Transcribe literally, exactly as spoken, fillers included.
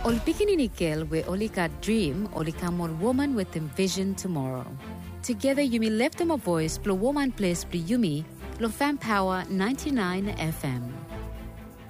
Ol Pikininikil we Olika dream, Olika more woman with envision tomorrow. Together you may lift them a voice, blow woman place, blow yumi, blow fan power ninety-nine F M.